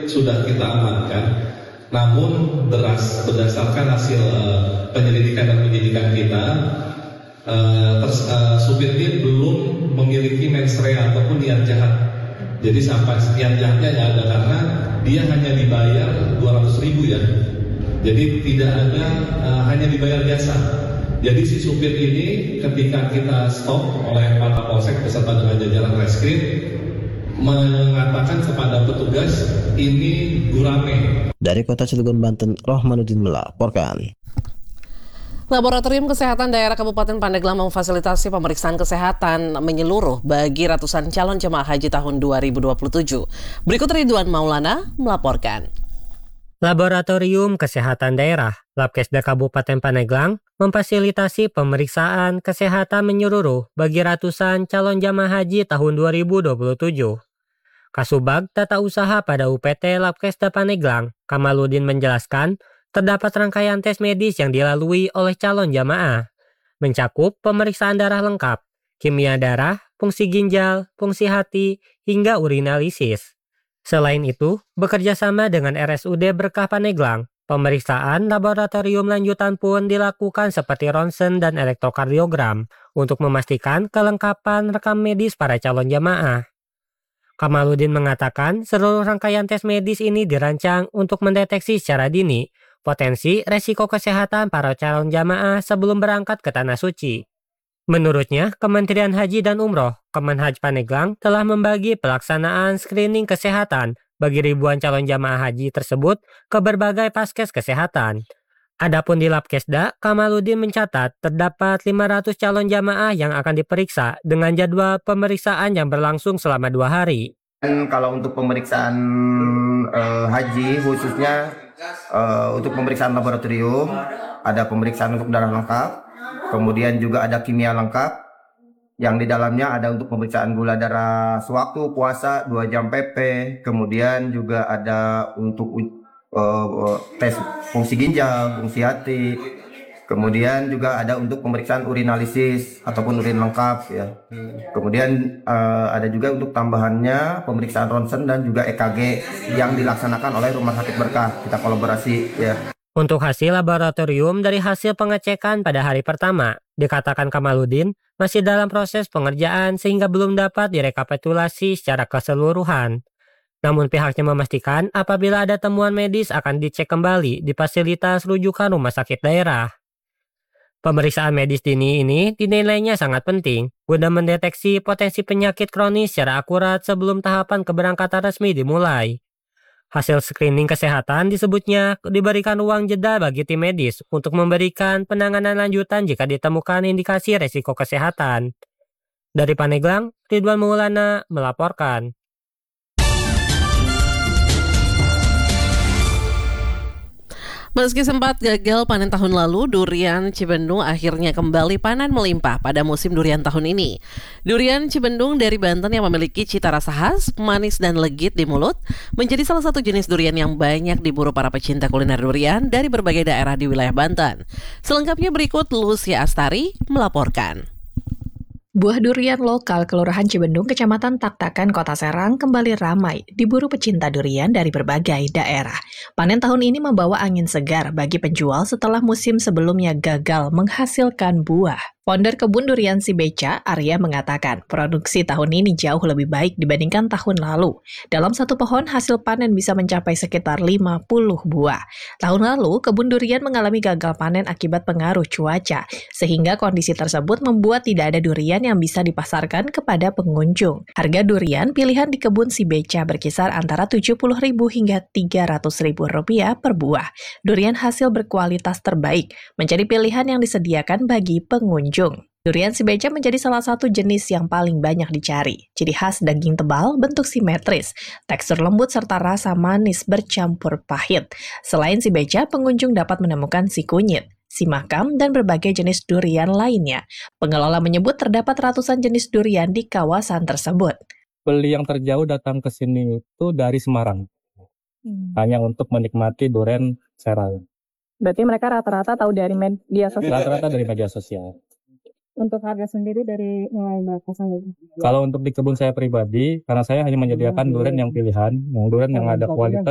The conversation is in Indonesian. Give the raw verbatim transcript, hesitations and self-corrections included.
sudah kita amankan, namun beras, berdasarkan hasil uh, penyelidikan dan penyidikan kita, uh, ters, uh, supir ini belum memiliki mens rea ataupun niat jahat. Jadi sampai niat jahatnya ya ada karena dia hanya dibayar dua ratus ribu ya. Jadi tidak ada uh, hanya dibayar jasa. Jadi si supir ini ketika kita stop oleh Pak Kapolsek beserta dengan jajaran reskrim mengatakan kepada petugas ini gurame. Dari Kota Cilegon, Banten, Rohmanuddin melaporkan. Laboratorium Kesehatan Daerah Kabupaten Pandeglang memfasilitasi pemeriksaan kesehatan menyeluruh bagi ratusan calon jemaah haji tahun dua ribu dua puluh tujuh. Berikut Ridwan Maulana melaporkan. Laboratorium Kesehatan Daerah Labkesda Kabupaten Pandeglang memfasilitasi pemeriksaan kesehatan menyeluruh bagi ratusan calon jemaah haji tahun dua ribu dua puluh tujuh. Kasubag Tata Usaha pada U P T Labkesda Pandeglang, Kamaludin menjelaskan, terdapat rangkaian tes medis yang dilalui oleh calon jamaah, mencakup pemeriksaan darah lengkap, kimia darah, fungsi ginjal, fungsi hati, hingga urinalisis. Selain itu, bekerja sama dengan R S U D Berkah Pandeglang, pemeriksaan laboratorium lanjutan pun dilakukan seperti ronsen dan elektrokardiogram untuk memastikan kelengkapan rekam medis para calon jamaah. Kamaludin mengatakan seluruh rangkaian tes medis ini dirancang untuk mendeteksi secara dini potensi resiko kesehatan para calon jamaah sebelum berangkat ke Tanah Suci. Menurutnya, Kementerian Haji dan Umroh, Kemenhaj Pandeglang telah membagi pelaksanaan screening kesehatan bagi ribuan calon jamaah haji tersebut ke berbagai paskes kesehatan. Adapun di Labkesda, Kamaludin mencatat terdapat lima ratus calon jamaah yang akan diperiksa dengan jadwal pemeriksaan yang berlangsung selama dua hari. Dan kalau untuk pemeriksaan uh, haji khususnya uh, untuk pemeriksaan laboratorium, ada pemeriksaan untuk darah lengkap, kemudian juga ada kimia lengkap, yang di dalamnya ada untuk pemeriksaan gula darah sewaktu puasa dua jam P P, kemudian juga ada untuk uh, tes fungsi ginjal, fungsi hati, kemudian juga ada untuk pemeriksaan urinalisis ataupun urin lengkap ya. Kemudian uh, ada juga untuk tambahannya pemeriksaan ronsen dan juga E K G yang dilaksanakan oleh Rumah Sakit Berkah. Kita kolaborasi ya. Untuk hasil laboratorium dari hasil pengecekan pada hari pertama, dikatakan Kamaludin masih dalam proses pengerjaan sehingga belum dapat direkapitulasi secara keseluruhan. Namun pihaknya memastikan apabila ada temuan medis akan dicek kembali di fasilitas rujukan rumah sakit daerah. Pemeriksaan medis dini ini dinilainya sangat penting guna mendeteksi potensi penyakit kronis secara akurat sebelum tahapan keberangkatan resmi dimulai. Hasil screening kesehatan disebutnya diberikan ruang jeda bagi tim medis untuk memberikan penanganan lanjutan jika ditemukan indikasi resiko kesehatan. Dari Pandeglang, Ridwan Maulana melaporkan. Meski sempat gagal panen tahun lalu, durian Cibendung akhirnya kembali panen melimpah pada musim durian tahun ini. Durian Cibendung dari Banten yang memiliki cita rasa khas, manis dan legit di mulut, menjadi salah satu jenis durian yang banyak diburu para pecinta kuliner durian dari berbagai daerah di wilayah Banten. Selengkapnya berikut Lucia Astari melaporkan. Buah durian lokal Kelurahan Cibendung, Kecamatan Taktakan, Kota Serang kembali ramai diburu pecinta durian dari berbagai daerah. Panen tahun ini membawa angin segar bagi penjual setelah musim sebelumnya gagal menghasilkan buah. Founder kebun durian Si Beca, Arya, mengatakan produksi tahun ini jauh lebih baik dibandingkan tahun lalu. Dalam satu pohon, hasil panen bisa mencapai sekitar lima puluh buah. Tahun lalu, kebun durian mengalami gagal panen akibat pengaruh cuaca, sehingga kondisi tersebut membuat tidak ada durian yang bisa dipasarkan kepada pengunjung. Harga durian pilihan di kebun Si Beca berkisar antara tujuh puluh ribu hingga tiga ratus ribu rupiah per buah. Durian hasil berkualitas terbaik menjadi pilihan yang disediakan bagi pengunjung. Durian Si Beca menjadi salah satu jenis yang paling banyak dicari. Ciri khas daging tebal, bentuk simetris, tekstur lembut serta rasa manis bercampur pahit. Selain Si Beca, pengunjung dapat menemukan si kunyit, si makam, dan berbagai jenis durian lainnya. Pengelola menyebut terdapat ratusan jenis durian di kawasan tersebut. Beli yang terjauh datang ke sini itu dari Semarang. Hmm. Hanya untuk menikmati durian Serang. Berarti mereka rata-rata tahu dari media sosial? Rata-rata dari media sosial. Untuk harga sendiri dari mulai berapa sampai? Kalau untuk di kebun saya pribadi, karena saya hanya menyediakan durian yang pilihan, yang durian yang ada kualitas.